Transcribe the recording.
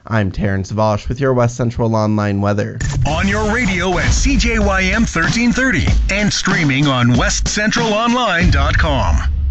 I'm Terrence Vosh with your West Central Online weather. On your radio at CJYM 1330 and streaming on westcentralonline.com.